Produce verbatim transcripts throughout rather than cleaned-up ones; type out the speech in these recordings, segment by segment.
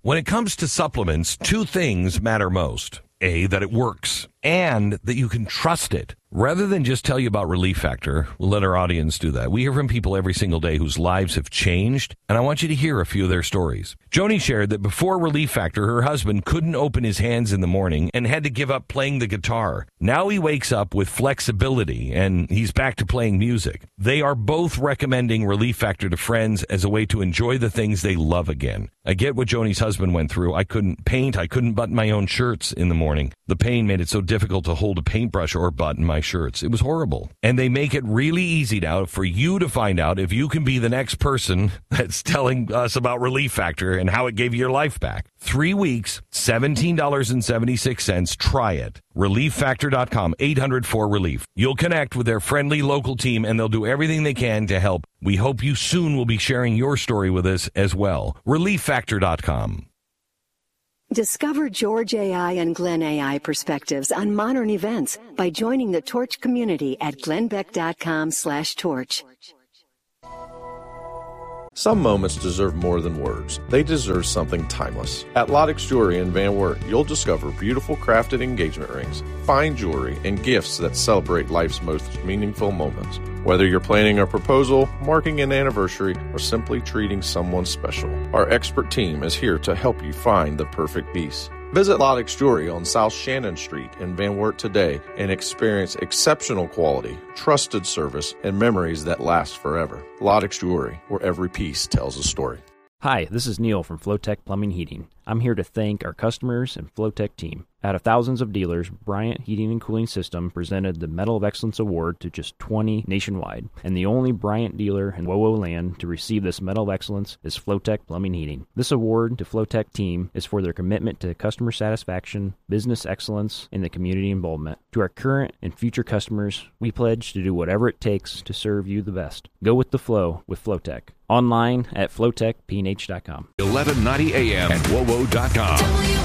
When it comes to supplements, two things matter most. A, that it works, and that you can trust it. Rather than just tell you about Relief Factor, we'll let our audience do that. We hear from people every single day whose lives have changed, and I want you to hear a few of their stories. Joni shared that before Relief Factor, her husband couldn't open his hands in the morning and had to give up playing the guitar. Now he wakes up with flexibility, and he's back to playing music. They are both recommending Relief Factor to friends as a way to enjoy the things they love again. I get what Joni's husband went through. I couldn't paint. I couldn't button my own shirts in the morning. The pain made it so difficult to hold a paintbrush or button my shirts. It was horrible. And they make it really easy now for you to find out if you can be the next person that's telling us about Relief Factor and how it gave you your life back. Three weeks, seventeen dollars and seventy-six cents. Try it. relief factor dot com, eight hundred four relief. You'll connect with their friendly local team, and they'll do everything they can to help. We hope you soon will be sharing your story with us as well. relief factor dot com. Discover George A I and Glenn A I perspectives on modern events by joining the Torch community at glenbeck dot com slash torch. Some moments deserve more than words. They deserve something timeless. At Lottix Jewelry in Van Wert, you'll discover beautiful crafted engagement rings, fine jewelry, and gifts that celebrate life's most meaningful moments. Whether you're planning a proposal, marking an anniversary, or simply treating someone special, our expert team is here to help you find the perfect piece. Visit Lottix Jewelry on South Shannon Street in Van Wert today and experience exceptional quality, trusted service, and memories that last forever. Lottix Jewelry, where every piece tells a story. Hi, this is Neil from Flowtech Plumbing Heating. I'm here to thank our customers and Flowtech team. Out of thousands of dealers, Bryant Heating and Cooling System presented the Medal of Excellence Award to just twenty nationwide. And the only Bryant dealer in WoWo land to receive this Medal of Excellence is Flowtech Plumbing Heating. This award to Flowtech team is for their commitment to customer satisfaction, business excellence, and the community involvement. To our current and future customers, we pledge to do whatever it takes to serve you the best. Go with the flow with Flowtech. Online at flowtech p n h dot com. eleven ninety a m at wowo dot com.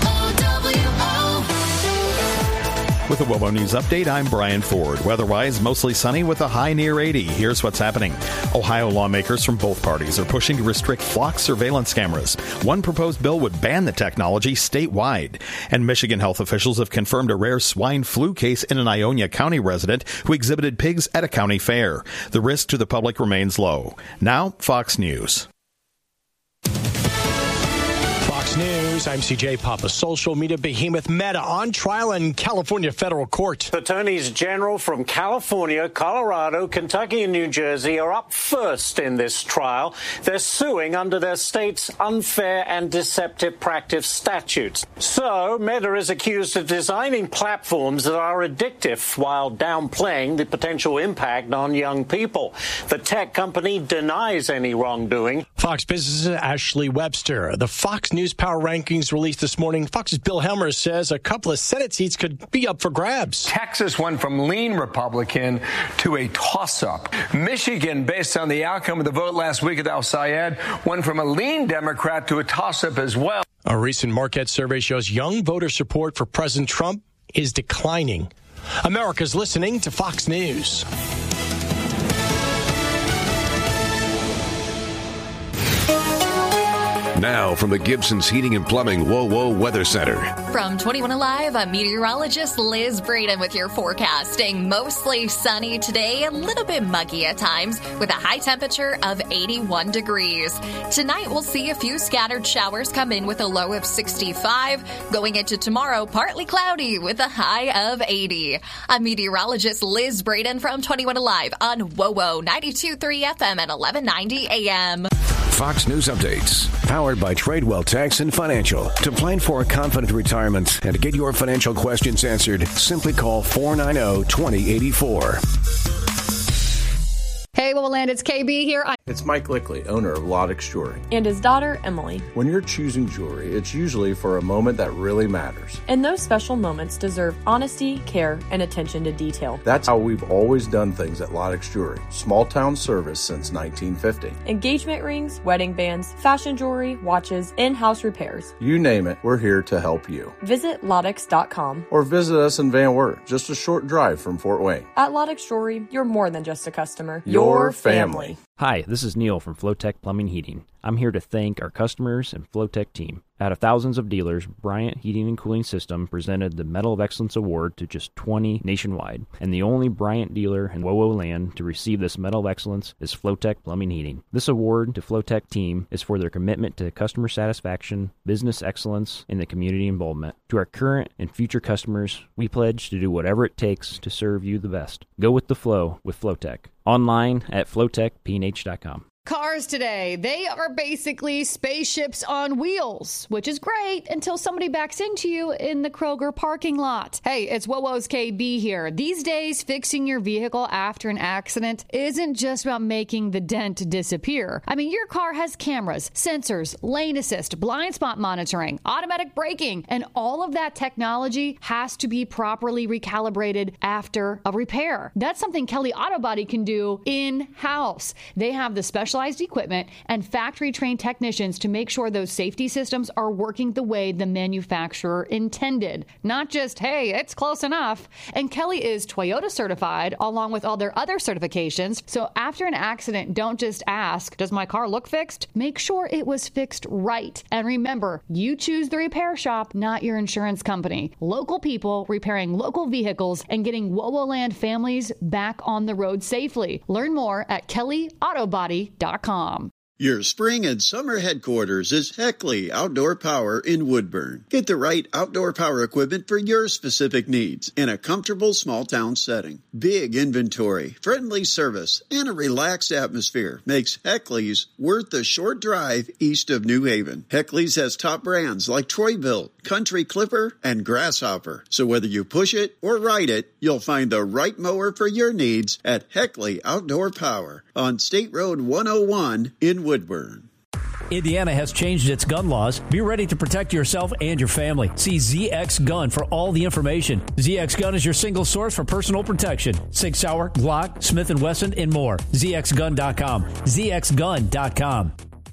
With the WoWo News Update, I'm Brian Ford. Weather-wise, mostly sunny with a high near eighty. Here's what's happening. Ohio lawmakers from both parties are pushing to restrict flock surveillance cameras. One proposed bill would ban the technology statewide. And Michigan health officials have confirmed a rare swine flu case in an Ionia County resident who exhibited pigs at a county fair. The risk to the public remains low. Now, Fox News. News. I'm C J Papa. Social media behemoth Meta on trial in California federal court. Attorneys general from California, Colorado, Kentucky, and New Jersey are up first in this trial. They're suing under their state's unfair and deceptive practice statutes. So, Meta is accused of designing platforms that are addictive while downplaying the potential impact on young people. The tech company denies any wrongdoing. Fox Business' Ashley Webster. The Fox News Power Rankings released this morning. Fox's Bill Helmer says a couple of Senate seats could be up for grabs. Texas went from lean Republican to a toss-up. Michigan, based on the outcome of the vote last week at Al Sayed, went from a lean Democrat to a toss-up as well. A recent Marquette survey shows young voter support for President Trump is declining. America's listening to Fox News. Now from the Gibson's Heating and Plumbing WoWo Weather Center. From twenty-one Alive, I'm meteorologist Liz Braden with your forecasting. Mostly sunny today, a little bit muggy at times, with a high temperature of eighty-one degrees. Tonight, we'll see a few scattered showers come in with a low of sixty-five. Going into tomorrow, partly cloudy with a high of eighty. I'm meteorologist Liz Braden from twenty-one Alive on WoWo ninety-two point three F M at eleven ninety A M. Fox News Updates, powered by Tradewell Tax and Financial. To plan for a confident retirement and to get your financial questions answered, simply call four nine zero, two zero eight four. Hey, WoWoland, it's K B here. I'm It's Mike Lickley, owner of Lottix Jewelry. and his daughter, Emily. When you're choosing jewelry, it's usually for a moment that really matters. And those special moments deserve honesty, care, and attention to detail. That's how we've always done things at Lottix Jewelry. Small town service since nineteen fifty. Engagement rings, wedding bands, fashion jewelry, watches, in-house repairs. You name it, we're here to help you. Visit Lottix dot com. Or visit us in Van Wert, just a short drive from Fort Wayne. At Lottix Jewelry, you're more than just a customer. Your family. Hi, this is Neil from Flowtech Plumbing Heating. I'm here to thank our customers and Flowtech team. Out of thousands of dealers, Bryant Heating and Cooling System presented the Medal of Excellence Award to just twenty nationwide. And the only Bryant dealer in WOWO land to receive this Medal of Excellence is Flowtech Plumbing Heating. This award to Flowtech team is for their commitment to customer satisfaction, business excellence, and the community involvement. To our current and future customers, we pledge to do whatever it takes to serve you the best. Go with the flow with Flowtech. Online at flowtech p n h dot com. Cars today, they are basically spaceships on wheels, which is great until somebody backs into you in the Kroger parking lot. Hey, it's WOWO's K B here. These days, fixing your vehicle after an accident isn't just about making the dent disappear. I mean, your car has cameras, sensors, lane assist, blind spot monitoring, automatic braking, and all of that technology has to be properly recalibrated after a repair. That's something Kelly Auto Body can do in-house. They have the special equipment and factory-trained technicians to make sure those safety systems are working the way the manufacturer intended. Not just, hey, it's close enough. And Kelly is Toyota certified along with all their other certifications. So after an accident, don't just ask, does my car look fixed? Make sure it was fixed right. And remember, you choose the repair shop, not your insurance company. Local people repairing local vehicles and getting WOWO Land families back on the road safely. Learn more at kelly auto body dot com. Your spring and summer headquarters is Heckley Outdoor Power in Woodburn. Get the right outdoor power equipment for your specific needs in a comfortable small town setting. Big inventory, friendly service, and a relaxed atmosphere makes Heckley's worth the short drive east of New Haven. Heckley's has top brands like Troy-Bilt, Country Clipper, and Grasshopper. So whether you push it or ride it, you'll find the right mower for your needs at Heckley Outdoor Power on State Road one oh one in Woodburn. Indiana has changed its gun laws. Be ready to protect yourself and your family. See Z X Gun for all the information. Z X Gun is your single source for personal protection. Sig Sauer, Glock, Smith and Wesson, and more. Z X gun dot com. Z X gun dot com.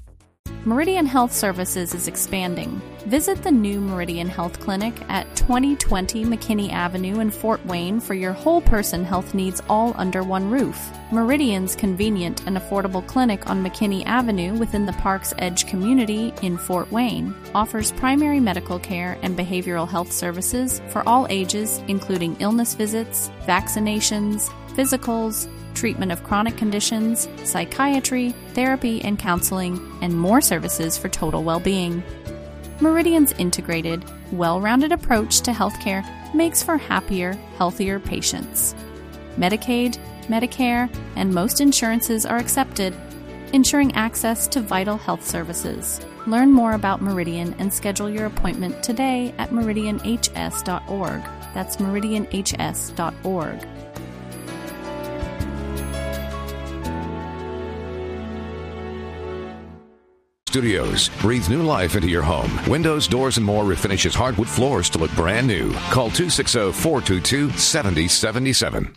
Meridian Health Services is expanding. Visit the new Meridian Health Clinic at twenty twenty McKinney Avenue in Fort Wayne for your whole person health needs all under one roof. Meridian's convenient and affordable clinic on McKinney Avenue within the Park's Edge community in Fort Wayne offers primary medical care and behavioral health services for all ages, including illness visits, vaccinations, physicals, treatment of chronic conditions, psychiatry, therapy and counseling, and more services for total well-being. Meridian's integrated, well-rounded approach to healthcare makes for happier, healthier patients. Medicaid, Medicare, and most insurances are accepted, ensuring access to vital health services. Learn more about Meridian and schedule your appointment today at meridian h s dot org. That's meridian h s dot org. Studios. Breathe new life into your home. Windows, doors, and more refinishes hardwood floors to look brand new. Call two six zero, four two two, seven zero seven seven.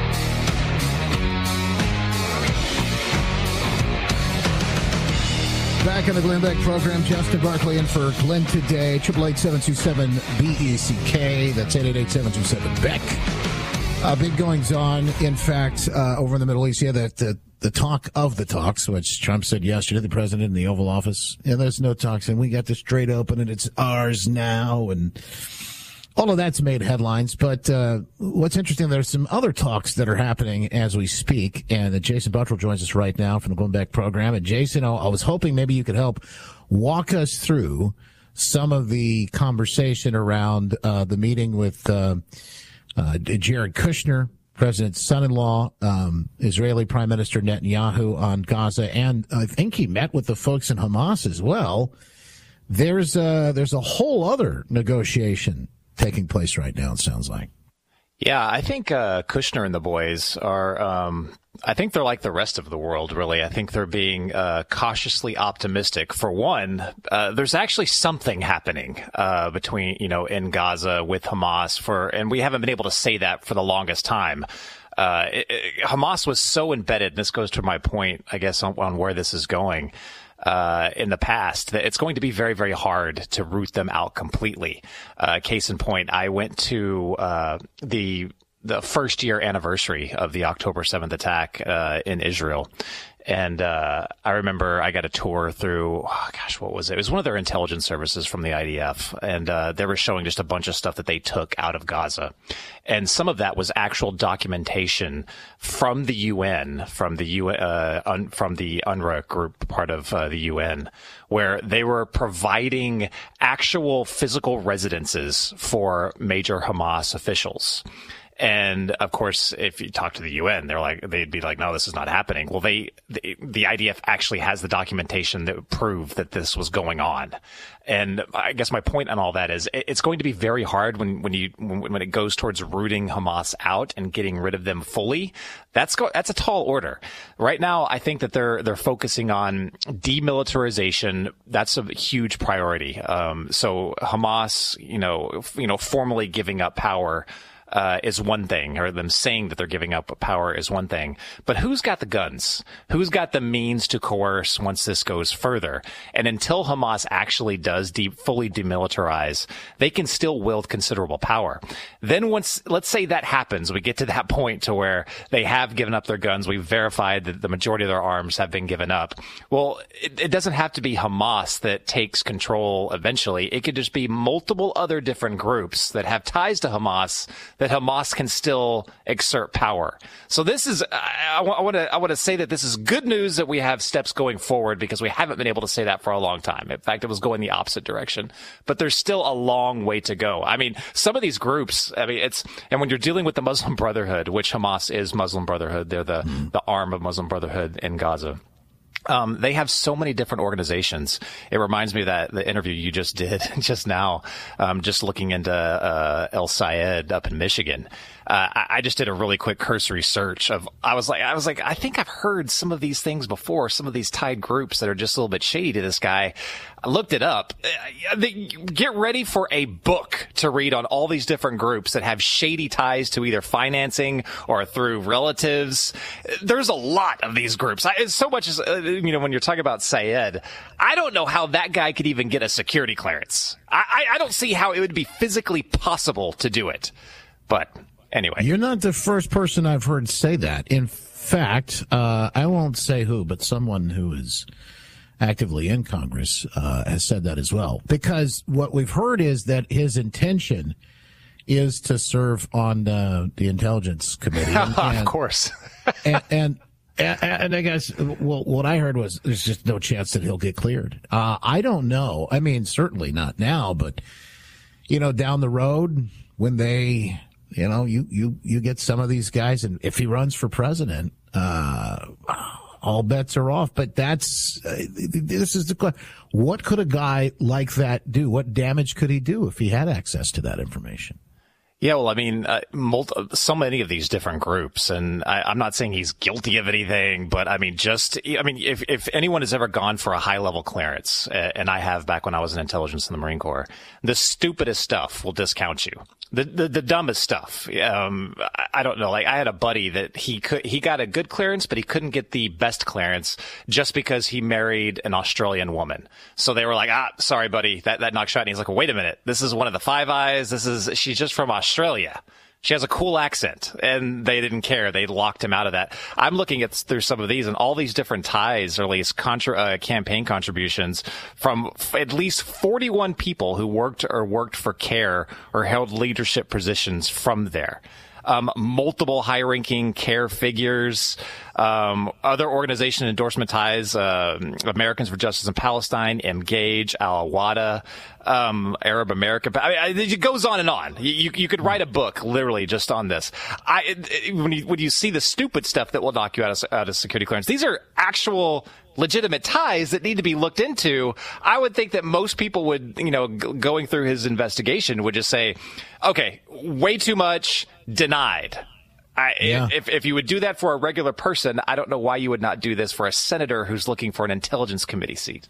Back on the Glenn Beck program, Justin Barkley in for Glenn today. eight eight eight, seven two seven, B E C K. That's eight eight eight, seven two seven, B E C K. Uh, big goings on, in fact, uh, over in the Middle East. Yeah, the, the, the talk of the talks, which Trump said yesterday, the president in the Oval Office. Yeah, there's no talks, and we got this trade open, and it's ours now, and all of that's made headlines. But uh, what's interesting, there's some other talks that are happening as we speak, and uh, Jason Buttrill joins us right now from the Glenn Beck program. And Jason, I was hoping maybe you could help walk us through some of the conversation around uh, the meeting with uh, uh, Jared Kushner, President's son-in-law, um, Israeli Prime Minister Netanyahu on Gaza, and I think he met with the folks in Hamas as well. There's a, there's a whole other negotiation taking place right now, it sounds like. Yeah, I think uh, Kushner and the boys are, um, I think they're like the rest of the world, really. I think they're being uh, cautiously optimistic. For one, uh, there's actually something happening uh, between, you know, in Gaza with Hamas, for, and we haven't been able to say that for the longest time. Uh, it, it, Hamas was so embedded, and this goes to my point, I guess, on, on where this is going. Uh, in the past, that it's going to be very, very hard to root them out completely. Uh, case in point, I went to uh, the the first year anniversary of the October seventh attack uh, in Israel, And uh, I remember I got a tour through, oh gosh, what was it? It was one of their intelligence services from the I D F. And uh, they were showing just a bunch of stuff that they took out of Gaza. And some of that was actual documentation from the U N, from the U, uh, un, from the UNRWA group, part of uh, the U N, where they were providing actual physical residences for major Hamas officials. And of course, if you talk to the U N, they're like, they'd be like, no, this is not happening. Well, they, the, the I D F actually has the documentation that would prove that this was going on. And I guess my point on all that is it's going to be very hard when, when you, when, when it goes towards rooting Hamas out and getting rid of them fully. That's go, that's a tall order. Right now, I think that they're, they're focusing on demilitarization. That's a huge priority. Um, so Hamas, you know, you know, formally giving up power Uh, is one thing, or them saying that they're giving up power is one thing. But who's got the guns? Who's got the means to coerce once this goes further? And until Hamas actually does de- fully demilitarize, they can still wield considerable power. Then once, let's say that happens, we get to that point to where they have given up their guns. We've verified that the majority of their arms have been given up. Well, it, it doesn't have to be Hamas that takes control eventually. It could just be multiple other different groups that have ties to Hamas that Hamas can still exert power. So this is, I, I want to, I want to say that this is good news that we have steps going forward, because we haven't been able to say that for a long time. In fact, it was going the opposite direction, but there's still a long way to go. I mean, some of these groups, I mean, it's, and when you're dealing with the Muslim Brotherhood, which Hamas is Muslim Brotherhood, they're the, mm. the arm of Muslim Brotherhood in Gaza. Um, they have so many different organizations. It reminds me of that, the interview you just did just now, um, just looking into, uh, El Sayed up in Michigan. Uh, I, I just did a really quick cursory search of, I was like, I was like, I think I've heard some of these things before, some of these tied groups that are just a little bit shady to this guy. I looked it up. Uh, they, get ready for a book to read on all these different groups that have shady ties to either financing or through relatives. There's a lot of these groups. I, it's so much as, uh, you know, when you're talking about Sayed, I don't know how that guy could even get a security clearance. I, I, I don't see how it would be physically possible to do it. But anyway. You're not the first person I've heard say that. In fact, uh, I won't say who, but someone who is actively in Congress uh, has said that as well. Because what we've heard is that his intention is to serve on uh, the Intelligence Committee. And, and, of course. and, and And I guess, well, what I heard was there's just no chance that he'll get cleared. Uh, I don't know. I mean, certainly not now, but, you know, down the road when they, you know, you, you, you get some of these guys, and if he runs for president, uh, all bets are off. But that's, uh, this is the question. What could a guy like that do? What damage could he do if he had access to that information? Yeah, well, I mean, uh, multi- so many of these different groups, and I, I'm not saying he's guilty of anything, but I mean, just, I mean, if, if anyone has ever gone for a high-level clearance, uh, and I have back when I was in intelligence in the Marine Corps, the stupidest stuff will discount you. The, the, the dumbest stuff. Um, I, I don't know. Like, I had a buddy that he could, he got a good clearance, but he couldn't get the best clearance just because he married an Australian woman. So they were like, ah, sorry, buddy, that, that knocks you out. And he's like, well, wait a minute. This is one of the Five Eyes. This is, she's just from Australia. She has a cool accent, and they didn't care. They locked him out of that. I'm looking at through some of these and all these different ties, or at least contra, uh, campaign contributions from f- at least forty-one people who worked or worked for CARE or held leadership positions from there. Um, multiple high-ranking CARE figures, um, other organization endorsement ties, uh, Americans for Justice in Palestine, Engage, Al-Awada, um, Arab America. I mean, it goes on and on. You, you could write a book literally just on this. I, when you, when you see the stupid stuff that will knock you out of, out of security clearance, these are actual legitimate ties that need to be looked into. I would think that most people would, you know, g- going through his investigation would just say, okay, way too much, denied. I, yeah. if, if you would do that for a regular person, I don't know why you would not do this for a senator who's looking for an intelligence committee seat.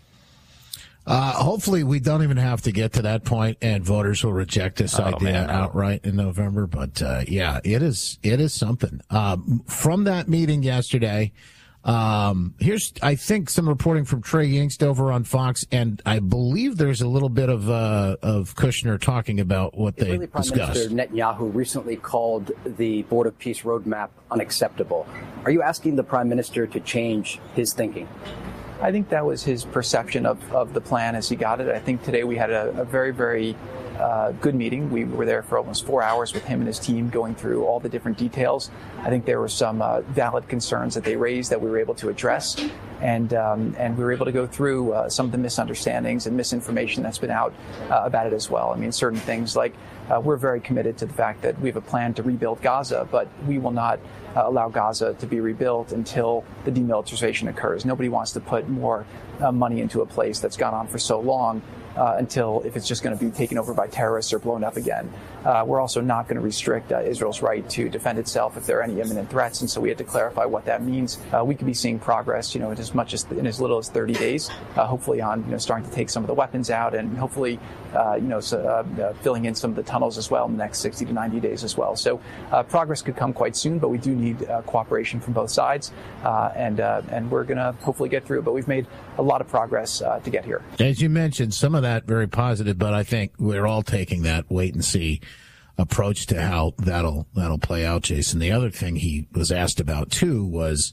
Uh, hopefully we don't even have to get to that point and voters will reject this oh, idea man, outright in November. But, uh, yeah, it is, it is something. Um, from that meeting yesterday, Um, here's, I think, some reporting from Trey Yingst over on Fox, and I believe there's a little bit of uh, of Kushner talking about what they Israeli Prime discussed. Minister Netanyahu recently called the Board of Peace roadmap unacceptable. Are you asking the Prime Minister to change his thinking? I think that was his perception of, of the plan as he got it. I think today we had a, a very, very uh, good meeting. We were there for almost four hours with him and his team going through all the different details. I think there were some uh, valid concerns that they raised that we were able to address. And um, and we were able to go through uh, some of the misunderstandings and misinformation that's been out uh, about it as well. I mean, certain things like uh, we're very committed to the fact that we have a plan to rebuild Gaza, but we will not uh, allow Gaza to be rebuilt until the demilitarization occurs. Nobody wants to put more uh, money into a place that's gone on for so long uh, until if it's just going to be taken over by terrorists or blown up again. Uh, we're also not going to restrict uh, Israel's right to defend itself if there are any imminent threats, and so we had to clarify what that means. Uh, we could be seeing progress, you know, in as much as in as little as thirty days, uh, hopefully on you know starting to take some of the weapons out, and hopefully uh, you know so, uh, uh, filling in some of the tunnels as well in the next sixty to ninety days as well. So uh, progress could come quite soon, but we do need uh, cooperation from both sides, uh, and uh, and we're going to hopefully get through. But we've made a lot of progress uh, to get here. As you mentioned, some of that very positive, but I think we're all taking that wait and see approach to how that'll that'll play out, Jason. The other thing he was asked about too was,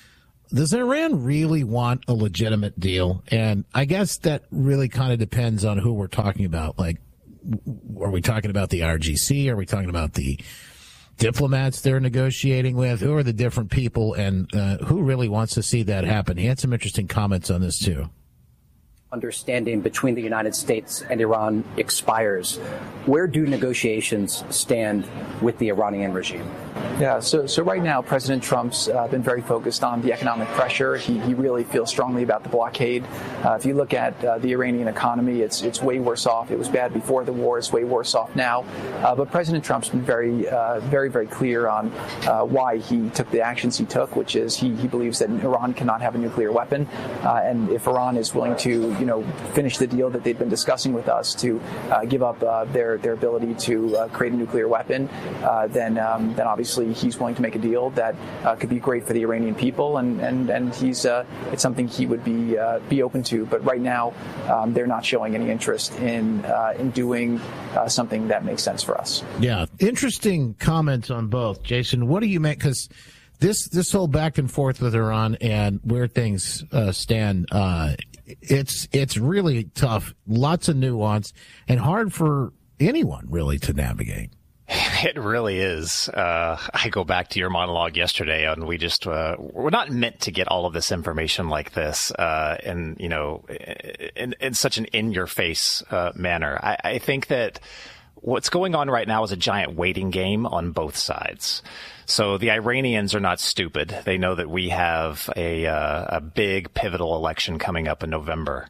does Iran really want a legitimate deal? And I guess that really kind of depends on who we're talking about. Like, are we talking about the R G C? Are we talking about the diplomats they're negotiating with? Who are the different people, and uh, who really wants to see that happen? He had some interesting comments on this too. Understanding between the United States and Iran expires. Where do negotiations stand with the Iranian regime? Yeah, so so right now, President Trump's uh, been very focused on the economic pressure. He he really feels strongly about the blockade. Uh, if you look at uh, the Iranian economy, it's it's way worse off. It was bad before the war. It's way worse off now. Uh, but President Trump's been very, uh, very, very clear on uh, why he took the actions he took, which is he, he believes that Iran cannot have a nuclear weapon. Uh, and if Iran is willing to, you know, finish the deal that they've been discussing with us to uh, give up uh, their, their ability to uh, create a nuclear weapon, uh, then um, then obviously he's willing to make a deal that uh, could be great for the Iranian people, and and and he's uh, it's something he would be uh, be open to. But right now, um, they're not showing any interest in uh, in doing uh, something that makes sense for us. Yeah, interesting comments on both, Jason. What do you make? Because this this whole back and forth with Iran and where things uh, stand, uh, it's it's really tough. Lots of nuance and hard for anyone really to navigate. It really is. Uh, I go back to your monologue yesterday, and we just uh, we're not meant to get all of this information like this, uh, and you know, in, in such an in-your-face uh, manner. I, I think that what's going on right now is a giant waiting game on both sides. So the Iranians are not stupid. They know that we have a uh, a big pivotal election coming up in November.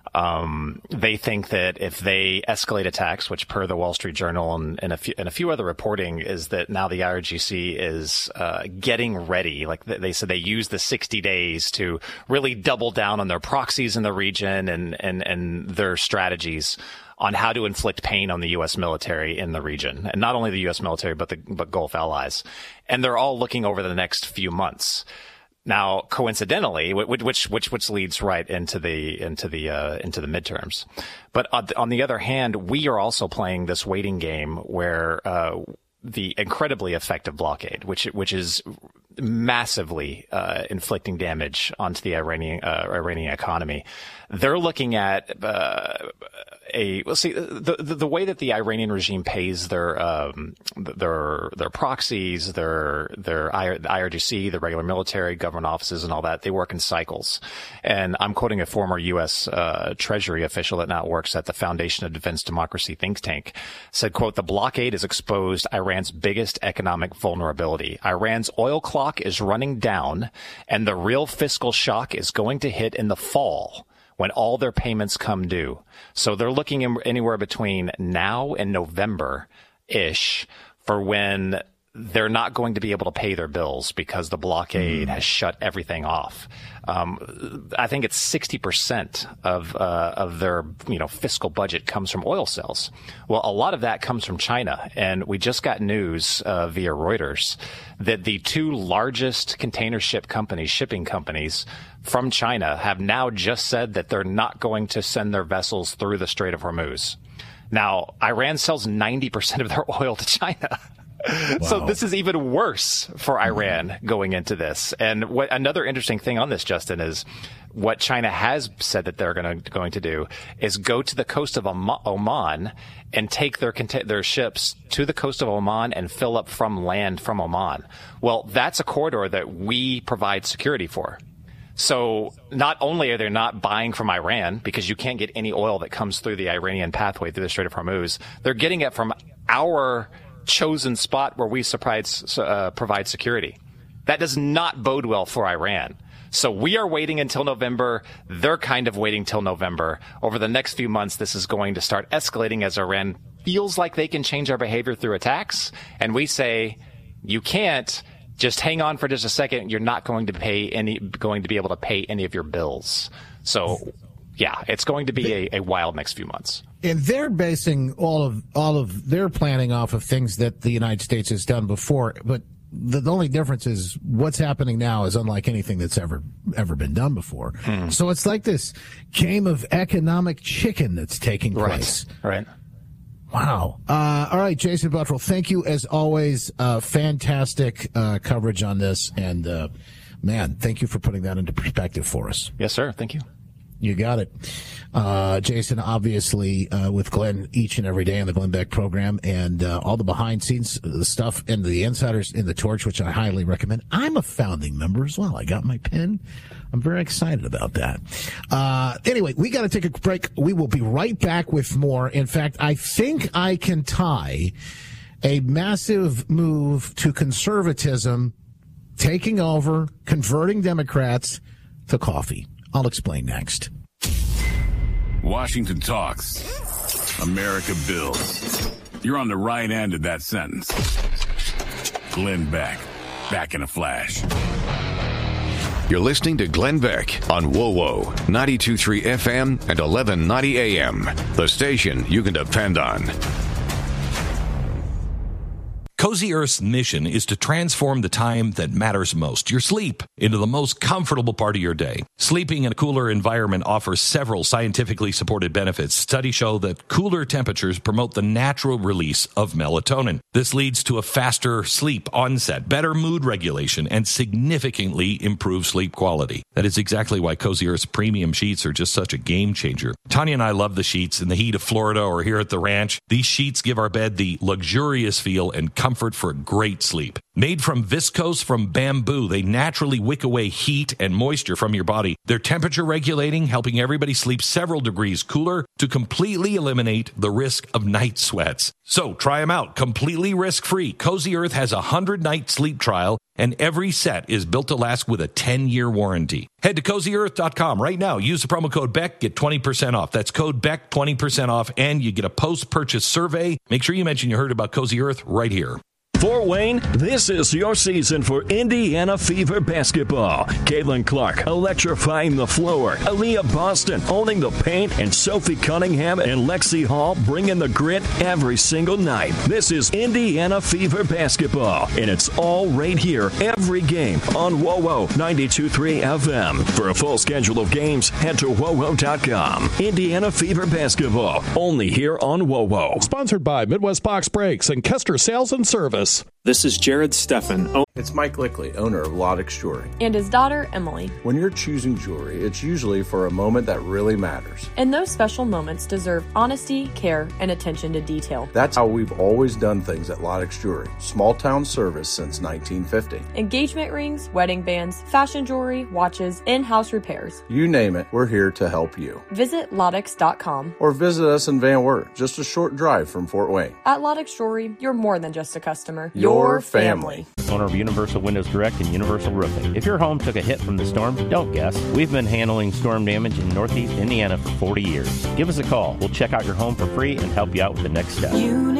Um, they think that if they escalate attacks, which per the Wall Street Journal and, and, a, few, and a few other reporting is that now the I R G C is uh, getting ready. Like they said, they use the sixty days to really double down on their proxies in the region and, and, and their strategies on how to inflict pain on the U S military in the region. And not only the U S military, but the but Gulf allies. And they're all looking over the next few months. Now, coincidentally, which which which leads right into the into the uh, into the midterms, but on the other hand, we are also playing this waiting game where uh, the incredibly effective blockade, which which is massively uh, inflicting damage onto the Iranian uh, Iranian economy. They're looking at uh, a well, see the, the the way that the Iranian regime pays their um, their their proxies, their their I R G C, the regular military, government offices, and all that. They work in cycles. And I'm quoting a former U S uh, Treasury official that now works at the Foundation of Defense Democracy think tank. Said, "Quote: The blockade has exposed Iran's biggest economic vulnerability. Iran's oil clock is running down, and the real fiscal shock is going to hit in the fall, when all their payments come due. So they're looking in anywhere between now and November-ish for when they're not going to be able to pay their bills because the blockade mm. has shut everything off. Um, I think it's sixty percent of uh, of their you know fiscal budget comes from oil sales. Well, a lot of that comes from China, and we just got news uh, via Reuters that the two largest container ship companies, shipping companies from China, have now just said that they're not going to send their vessels through the Strait of Hormuz. Now, Iran sells ninety percent of their oil to China. Wow. So this is even worse for Iran going into this. And what another interesting thing on this, Justin, is what China has said that they're going to, going to do is go to the coast of Oman and take their their ships to the coast of Oman and fill up from land from Oman. Well, that's a corridor that we provide security for. So not only are they not buying from Iran, because you can't get any oil that comes through the Iranian pathway through the Strait of Hormuz, they're getting it from our chosen spot where we provide, uh, provide security. That does not bode well for Iran. So we are waiting until November. They're kind of waiting till November. Over the next few months, this is going to start escalating as Iran feels like they can change our behavior through attacks. And we say, you can't. Just hang on for just a second. You're not going to pay any, going to be able to pay any of your bills. So, yeah, it's going to be a, a wild next few months. And they're basing all of all of their planning off of things that the United States has done before. But the, the only difference is what's happening now is unlike anything that's ever ever been done before. Hmm. So it's like this game of economic chicken that's taking place. Right. Right. Wow. Uh, all right, Jason Buttrill, thank you as always. Uh, fantastic uh, coverage on this. And, uh, man, thank you for putting that into perspective for us. Yes, sir. Thank you. You got it. Uh, Jason, obviously, uh, with Glenn each and every day on the Glenn Beck program, and uh, all the behind-scenes stuff and the insiders in the Torch, which I highly recommend. I'm a founding member as well. I got my pen. I'm very excited about that. Uh, anyway, we got to take a break. We will be right back with more. In fact, I think I can tie a massive move to conservatism taking over, converting Democrats to coffee. I'll explain next. Washington talks. America builds. You're on the right end of that sentence. Glenn Beck. Back in a flash. You're listening to Glenn Beck on W O W O ninety-two point three F M and eleven ninety A M. The station you can depend on. Cozy Earth's mission is to transform the time that matters most, your sleep, into the most comfortable part of your day. Sleeping in a cooler environment offers several scientifically supported benefits. Studies show that cooler temperatures promote the natural release of melatonin. This leads to a faster sleep onset, better mood regulation, and significantly improved sleep quality. That is exactly why Cozy Earth's premium sheets are just such a game changer. Tanya and I love the sheets in the heat of Florida or here at the ranch. These sheets give our bed the luxurious feel and comfort for a great sleep. Made from viscose from bamboo, they naturally wick away heat and moisture from your body. They're temperature regulating, helping everybody sleep several degrees cooler to completely eliminate the risk of night sweats. So try them out completely risk-free. Cozy Earth has a one hundred night sleep trial, and every set is built to last with a ten year warranty. Head to cozy earth dot com right now. Use the promo code Beck, get twenty percent off. That's code Beck, twenty percent off, and you get a post-purchase survey. Make sure you mention you heard about Cozy Earth right here. Fort Wayne, this is your season for Indiana Fever basketball. Caitlin Clark electrifying the floor. Aaliyah Boston owning the paint. And Sophie Cunningham and Lexi Hall bringing the grit every single night. This is Indiana Fever basketball. And it's all right here every game on W O W O ninety-two point three F M. For a full schedule of games, head to W O W O dot com. Indiana Fever basketball. Only here on W O W O. Sponsored by Midwest Box Brakes and Kester Sales and Service. This is Jared Steffen. It's Mike Lickley, owner of Lodex Jewelry. And his daughter, Emily. When you're choosing jewelry, it's usually for a moment that really matters. And those special moments deserve honesty, care, and attention to detail. That's how we've always done things at Lodex Jewelry. Small town service since nineteen fifty. Engagement rings, wedding bands, fashion jewelry, watches, in-house repairs. You name it, we're here to help you. Visit Lodex dot com. Or visit us in Van Wert, just a short drive from Fort Wayne. At Lodex Jewelry, you're more than just a customer. Your family. owner of Universal Windows Direct and Universal Roofing. If your home took a hit from the storm, don't guess. We've been handling storm damage in Northeast Indiana for forty years. Give us a call. We'll check out your home for free and help you out with the next step.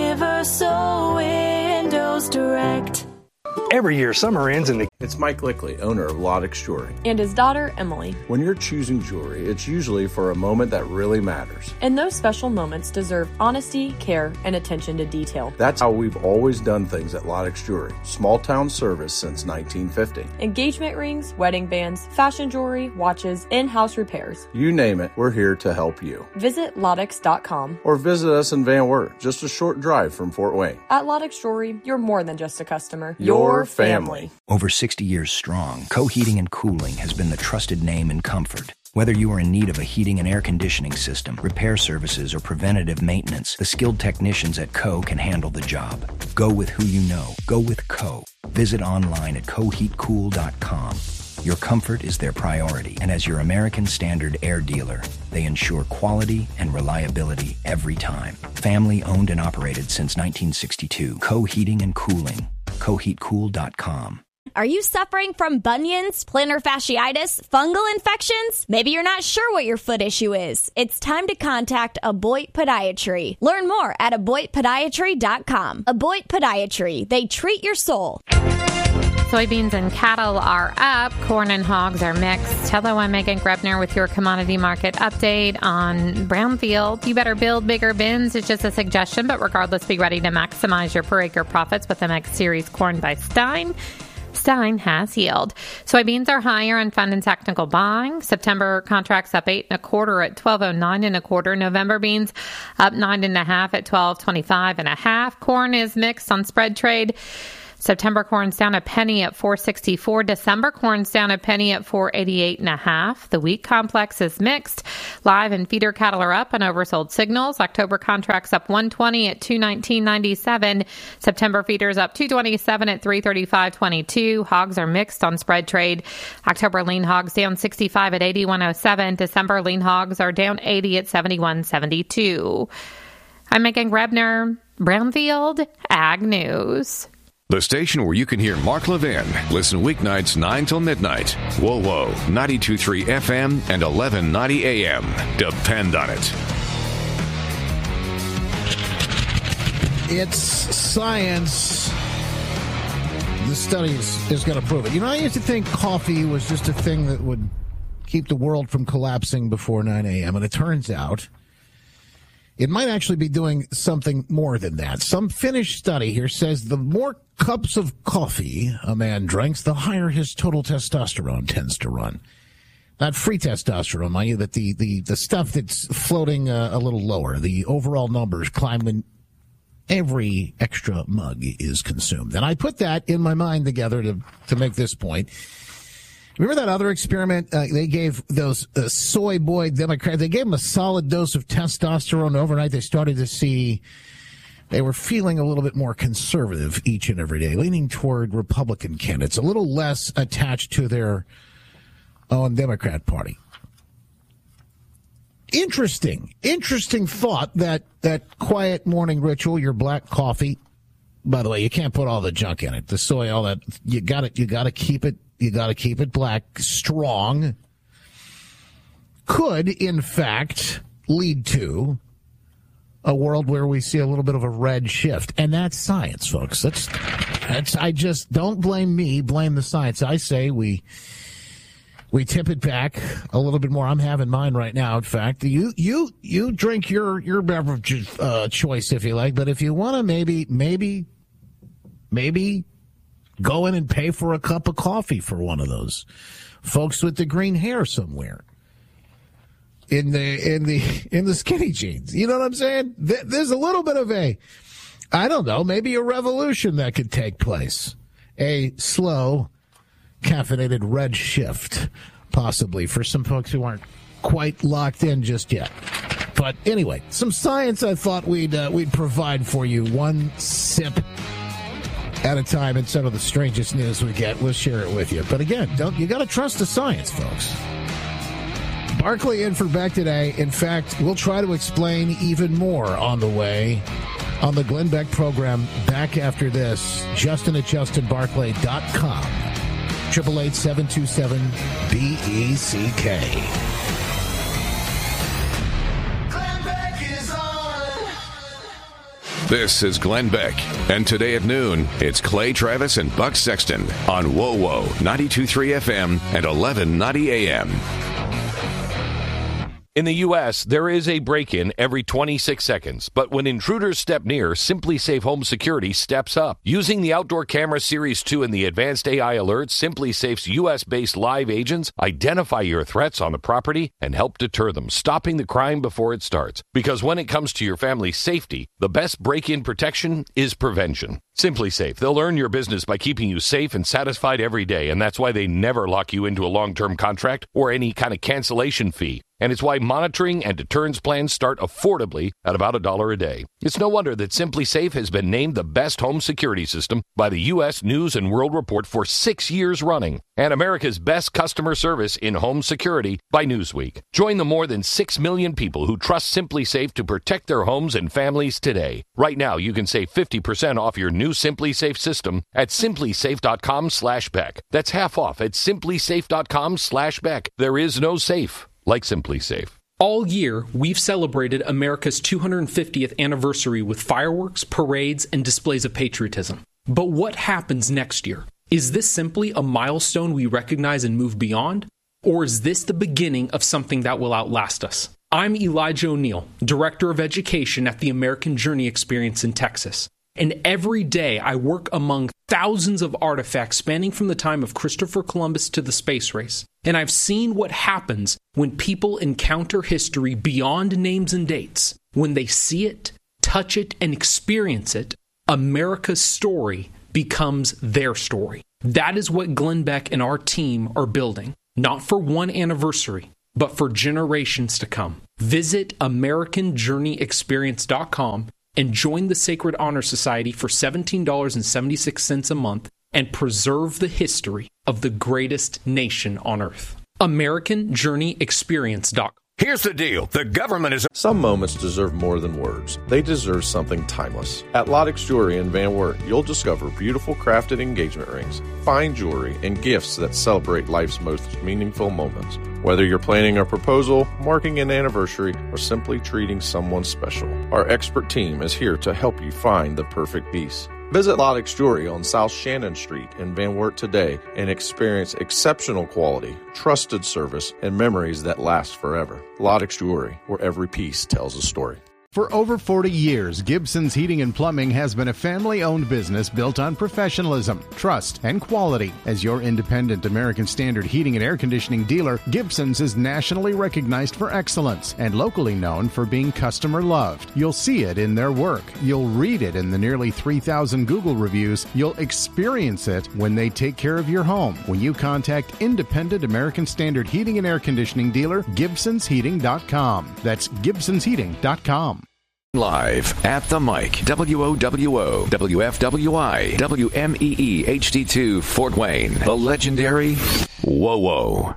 Universal Windows Direct. Every year, summer ends in the... It's Mike Lickley, owner of Lodex Jewelry. And his daughter, Emily. When you're choosing jewelry, it's usually for a moment that really matters. And those special moments deserve honesty, care, and attention to detail. That's how we've always done things at Lodex Jewelry. Small town service since nineteen fifty. Engagement rings, wedding bands, fashion jewelry, watches, in-house repairs. You name it, we're here to help you. Visit Lodex dot com. Or visit us in Van Wert, just a short drive from Fort Wayne. At Lodex Jewelry, you're more than just a customer. Your family. Over sixty years strong, Co Heating and Cooling has been the trusted name in comfort. Whether you are in need of a heating and air conditioning system, repair services, or preventative maintenance, the skilled technicians at Co can handle the job. Go with who you know. Go with Co. Visit online at co heat cool dot com. Your comfort is their priority, and as your American Standard air dealer, they ensure quality and reliability every time. Family owned and operated since nineteen sixty-two. Co Heating and Cooling. co heat cool dot com. Are you suffering from bunions, plantar fasciitis, fungal infections? Maybe you're not sure what your foot issue is. It's time to contact Aboit Podiatry. Learn more at aboit podiatry dot com. Aboit Podiatry. They treat your soul. Soybeans and cattle are up. Corn and hogs are mixed. Hello, I'm Megan Grebner with your commodity market update on Brownfield. You better build bigger bins. It's just a suggestion, but regardless, be ready to maximize your per acre profits with M X Series corn by Stein. Stein has yield. Soybeans are higher on fund and technical buying. September contracts up eight and a quarter at twelve oh nine and a quarter. November beans up nine and a half at twelve twenty-five and a half. Corn is mixed on spread trade. September corn's down a penny at four sixty-four. December corn's down a penny at four eighty-eight and a half. The wheat complex is mixed. Live and feeder cattle are up on oversold signals. October contracts up one twenty at two nineteen ninety-seven. September feeders up two twenty-seven at three thirty-five twenty-two. Hogs are mixed on spread trade. October lean hogs down sixty-five at eighty-one oh seven. December lean hogs are down eighty at seventy-one seventy-two. I'm Megan Grebner, Brownfield Ag News. The station where you can hear Mark Levin. Listen weeknights nine till midnight. Whoa, whoa, ninety-two point three F M and eleven ninety A M. Depend on it. It's science. The studies is going to prove it. You know, I used to think coffee was just a thing that would keep the world from collapsing before nine A M, and it turns out it might actually be doing something more than that. Some Finnish study here says the more cups of coffee a man drinks, the higher his total testosterone tends to run. Not free testosterone, mind you, that the, the, the stuff that's floating uh, a little lower. The overall numbers climb when every extra mug is consumed. And I put that in my mind together to, to make this point. Remember that other experiment? Uh, they gave those uh, soy boy Democrats, they gave them a solid dose of testosterone overnight. They started to see they were feeling a little bit more conservative each and every day, leaning toward Republican candidates, a little less attached to their own Democrat Party. Interesting, interesting thought that that quiet morning ritual, your black coffee. By the way, you can't put all the junk in it, the soy, all that. You got it. You got to keep it. You got to keep it black, strong. Could, in fact, lead to a world where we see a little bit of a red shift. And that's science, folks. That's, that's, I just, don't blame me, blame the science. I say we, we tip it back a little bit more. I'm having mine right now. In fact, you, you, you drink your, your beverage, uh, choice if you like, but if you want to maybe, maybe, maybe go in and pay for a cup of coffee for one of those folks with the green hair somewhere in the in the in the skinny jeans. You know what I'm saying? There's a little bit of a, I don't know, maybe a revolution that could take place. A slow, caffeinated red shift, possibly, for some folks who aren't quite locked in just yet. But anyway, some science I thought we'd uh, we'd provide for you, one sip at a time, instead of the strangest news we get. We'll share it with you. But again, don't you got to trust the science, folks. Barkley in for Beck today. In fact, we'll try to explain even more on the way on the Glenn Beck program. Back after this, Justin at justin barclay dot com. eight eight eight, seven two seven, B E C K. This is Glenn Beck, and today at noon, it's Clay Travis and Buck Sexton on W O W O ninety-two point three F M and eleven ninety A M. In the U S, there is a break-in every twenty-six seconds, but when intruders step near, SimpliSafe Home Security steps up. Using the Outdoor Camera Series two and the advanced A I alerts, SimpliSafe's U S-based live agents identify your threats on the property and help deter them, stopping the crime before it starts. Because when it comes to your family's safety, the best break-in protection is prevention. SimpliSafe, they'll earn your business by keeping you safe and satisfied every day, and that's why they never lock you into a long-term contract or any kind of cancellation fee. And it's why monitoring and deterrence plans start affordably at about a dollar a day. It's no wonder that SimpliSafe has been named the best home security system by the U S News and World Report for six years running, and America's best customer service in home security by Newsweek. Join the more than six million people who trust SimpliSafe to protect their homes and families today. Right now, you can save fifty percent off your new SimpliSafe system at simplysafe.com slash Beck. That's half off at simplysafe.com slash Beck. There is no safe like SimpliSafe. All year, we've celebrated America's two hundred fiftieth anniversary with fireworks, parades, and displays of patriotism. But what happens next year? Is this simply a milestone we recognize and move beyond? Or is this the beginning of something that will outlast us? I'm Elijah O'Neill, Director of Education at the American Journey Experience in Texas. And every day I work among thousands of artifacts spanning from the time of Christopher Columbus to the space race. And I've seen what happens when people encounter history beyond names and dates. When they see it, touch it, and experience it, America's story becomes their story. That is what Glenn Beck and our team are building. Not for one anniversary, but for generations to come. Visit American Journey Experience dot com and join the Sacred Honor Society for seventeen dollars and seventy-six cents a month and preserve the history of the greatest nation on earth. American Journey Experience dot com. Here's the deal. The government is... Some moments deserve more than words. They deserve something timeless. At Lottix Jewelry in Van Wert, you'll discover beautiful crafted engagement rings, fine jewelry, and gifts that celebrate life's most meaningful moments. Whether you're planning a proposal, marking an anniversary, or simply treating someone special, our expert team is here to help you find the perfect piece. Visit Lottix Jewelry on South Shannon Street in Van Wert today and experience exceptional quality, trusted service, and memories that last forever. Lottix Jewelry, where every piece tells a story. For over forty years, Gibson's Heating and Plumbing has been a family-owned business built on professionalism, trust, and quality. As your independent American Standard heating and air conditioning dealer, Gibson's is nationally recognized for excellence and locally known for being customer-loved. You'll see it in their work. You'll read it in the nearly three thousand Google reviews. You'll experience it when they take care of your home. When you contact independent American Standard heating and air conditioning dealer, Gibsons Heating dot com. That's Gibsons Heating dot com. Live at the mic, W O W O, W F W I, W M E E H D two, Fort Wayne, the legendary W O W O.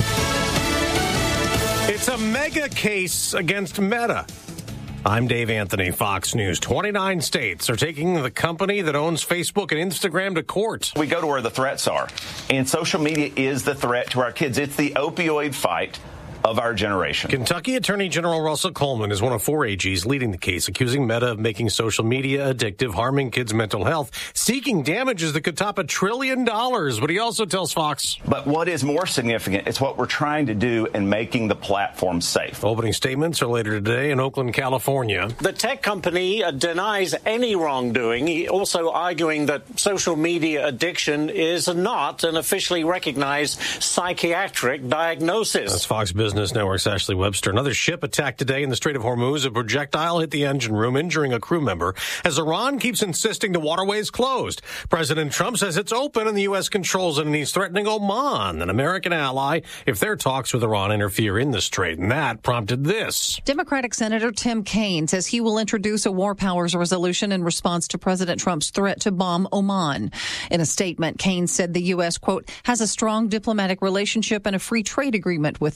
It's a mega case against Meta. I'm Dave Anthony, Fox News. twenty-nine states are taking the company that owns Facebook and Instagram to court. We go to where the threats are, and social media is the threat to our kids. It's the opioid fight of our generation. Kentucky Attorney General Russell Coleman is one of four A Gs leading the case, accusing Meta of making social media addictive, harming kids' mental health, seeking damages that could top a trillion dollars. But he also tells Fox. But what is more significant is what we're trying to do in making the platform safe. Opening statements are later today in Oakland, California. The tech company uh, denies any wrongdoing, he also arguing that social media addiction is not an officially recognized psychiatric diagnosis. That's Fox Business Network's Ashley Webster. Another ship attacked today in the Strait of Hormuz. A projectile hit the engine room, injuring a crew member, as Iran keeps insisting the waterway is closed. President Trump says it's open and the U S controls it, and he's threatening Oman, an American ally, if their talks with Iran interfere in the strait. And that prompted this. Democratic Senator Tim Kaine says he will introduce a war powers resolution in response to President Trump's threat to bomb Oman. In a statement, Kaine said the U S, quote, has a strong diplomatic relationship and a free trade agreement with the country,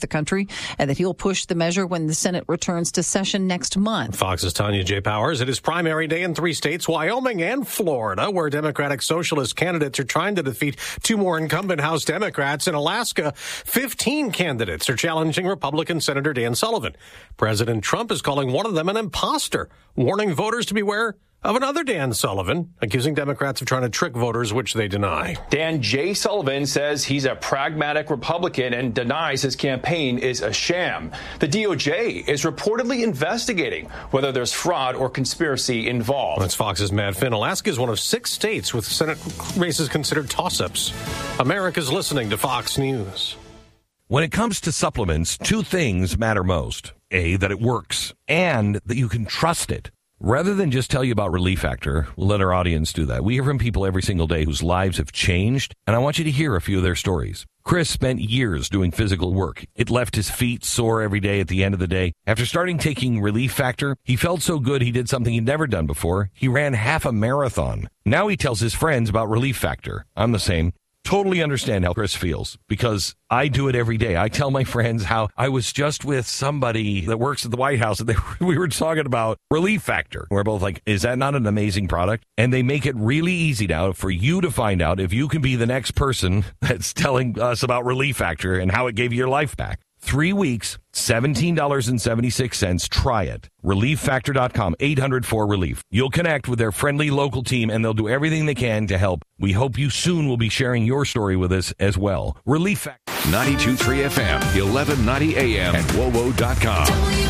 and that he'll push the measure when the Senate returns to session next month. Fox's Tanya J. Powers. It is primary day in three states, Wyoming and Florida, where Democratic Socialist candidates are trying to defeat two more incumbent House Democrats. In Alaska, fifteen candidates are challenging Republican Senator Dan Sullivan. President Trump is calling one of them an imposter, warning voters to beware of another Dan Sullivan, accusing Democrats of trying to trick voters, which they deny. Dan J. Sullivan says he's a pragmatic Republican and denies his campaign is a sham. The D O J is reportedly investigating whether there's fraud or conspiracy involved. That's Fox's Matt Finn. Alaska is one of six states with Senate races considered toss-ups. America's listening to Fox News. When it comes to supplements, two things matter most. A, that it works, and that you can trust it. Rather than just tell you about Relief Factor, we'll let our audience do that. We hear from people every single day whose lives have changed, and I want you to hear a few of their stories. Chris spent years doing physical work. It left his feet sore every day at the end of the day. After starting taking Relief Factor, he felt so good he did something he'd never done before. He ran half a marathon. Now he tells his friends about Relief Factor. I'm the same. Totally understand how Chris feels because I do it every day. I tell my friends how I was just with somebody that works at the White House and they, we were talking about Relief Factor. We're both like, is that not an amazing product? And they make it really easy now for you to find out if you can be the next person that's telling us about Relief Factor and how it gave you your life back. Three weeks, seventeen dollars and seventy-six cents. Try it. relief factor dot com, eight hundred four relief. You'll connect with their friendly local team, and they'll do everything they can to help. We hope you soon will be sharing your story with us as well. Relief Factor. ninety-two point three F M, eleven ninety A M, and W O W O dot com.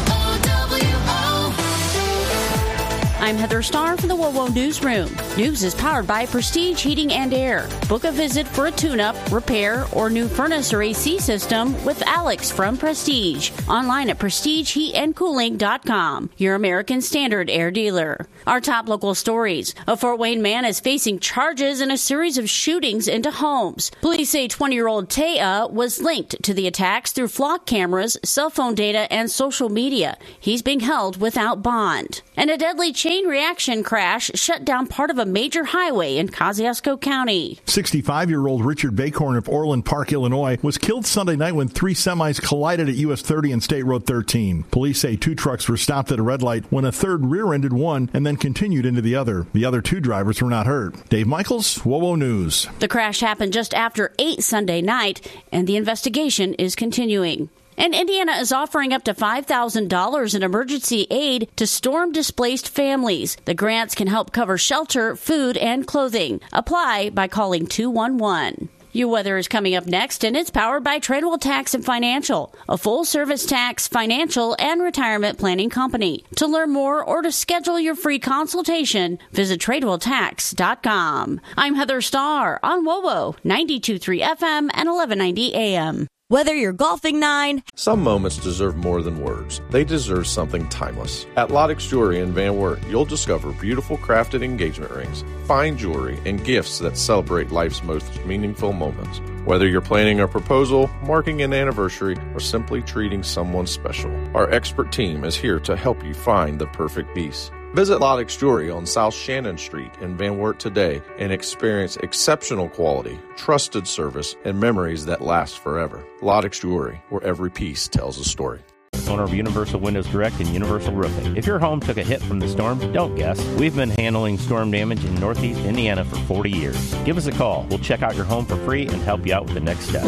I'm Heather Starr from the W O W O Newsroom. News is powered by Prestige Heating and Air. Book a visit for a tune-up, repair, or new furnace or A C system with Alex from Prestige. Online at prestige heat and cooling dot com, your American Standard air dealer. Our top local stories. A Fort Wayne man is facing charges in a series of shootings into homes. Police say twenty-year-old Taya was linked to the attacks through flock cameras, cell phone data, and social media. He's being held without bond. And a deadly chain reaction crash shut down part of a major highway in Kosciuszko County. sixty-five-year-old Richard Bacorn of Orland Park, Illinois, was killed Sunday night when three semis collided at U S thirty and State Road thirteen. Police say two trucks were stopped at a red light when a third rear-ended one and then continued into the other. The other two drivers were not hurt. Dave Michaels, W O W O News. The crash happened just after eight Sunday night, and the investigation is continuing. And Indiana is offering up to five thousand dollars in emergency aid to storm-displaced families. The grants can help cover shelter, food, and clothing. Apply by calling two one one. Your weather is coming up next, and it's powered by Tradewell Tax and Financial, a full-service tax, financial, and retirement planning company. To learn more or to schedule your free consultation, visit tradewell tax dot com. I'm Heather Starr on W O W O, ninety-two point three F M and eleven ninety A M. Whether you're golfing nine... Some moments deserve more than words. They deserve something timeless. At Lottix Jewelry in Van Wert, you'll discover beautiful crafted engagement rings, fine jewelry, and gifts that celebrate life's most meaningful moments. Whether you're planning a proposal, marking an anniversary, or simply treating someone special, our expert team is here to help you find the perfect piece. Visit Lottix Jewelry on South Shannon Street in Van Wert today and experience exceptional quality, trusted service, and memories that last forever. Lottix Jewelry, where every piece tells a story. Owner of Universal Windows Direct and Universal Roofing. If your home took a hit from the storm, don't guess. We've been handling storm damage in Northeast Indiana for forty years. Give us a call. We'll check out your home for free and help you out with the next step.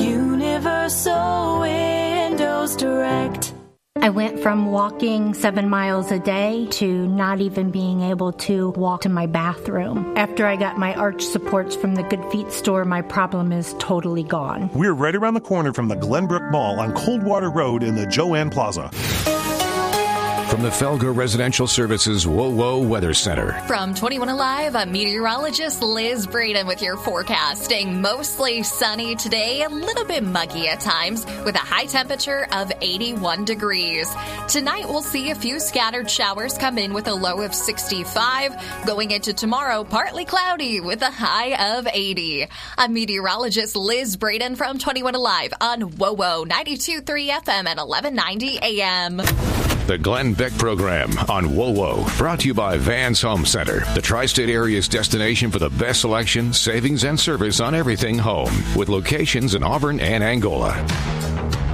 Universal Windows Direct. I went from walking seven miles a day to not even being able to walk to my bathroom. After I got my arch supports from the Good Feet store, my problem is totally gone. We're right around the corner from the Glenbrook Mall on Coldwater Road in the Joanne Plaza. From the Felger Residential Services W O W O Weather Center. From twenty-one Alive, I'm meteorologist Liz Braden with your forecast. Staying mostly sunny today, a little bit muggy at times, with a high temperature of eighty-one degrees. Tonight, we'll see a few scattered showers come in with a low of sixty-five. Going into tomorrow, partly cloudy with a high of eighty. I'm meteorologist Liz Braden from twenty-one Alive on W O W O ninety-two point three F M at eleven ninety A M. The Glenn Beck Program on W O W O, brought to you by Vans Home Center, the tri-state area's destination for the best selection, savings, and service on everything home, with locations in Auburn and Angola.